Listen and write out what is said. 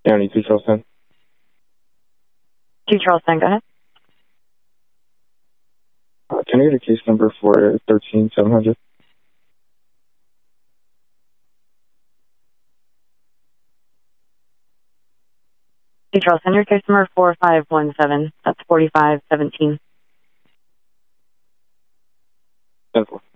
County 2 Charles 10. 2 Charles 10, go ahead. Can I get a case number for 13700? Charles, send your case number 4517. That's 4517. 10-4.